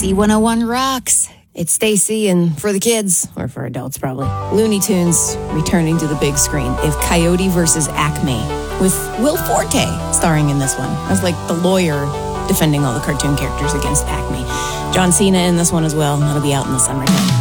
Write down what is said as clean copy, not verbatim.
C101 rocks. It's Stacy, and for the kids, or for adults probably, Looney Tunes returning to the big screen. If Coyote versus Acme, with Will Forte starring in this one. As like the lawyer defending all the cartoon characters against Acme. John Cena in this one as well. That'll be out in the summertime.